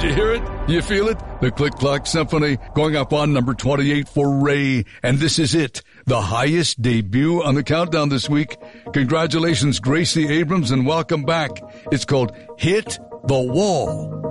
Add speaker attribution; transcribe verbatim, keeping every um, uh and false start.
Speaker 1: Did you hear it? You feel it? The Click Clock Symphony going up on number twenty-eight for Ray. And this is it. The highest debut on the countdown this week. Congratulations, Gracie Abrams, and welcome back. It's called Hit the Wall.